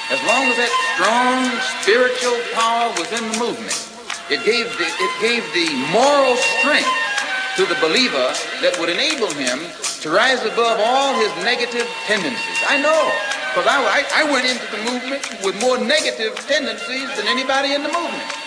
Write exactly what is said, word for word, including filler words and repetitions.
As long as that strong spiritual power was in the movement, it gave the, it gave the moral strength to the believer that would enable him to rise above all his negative tendencies. I know, because I, I, I went into the movement with more negative tendencies than anybody in the movement.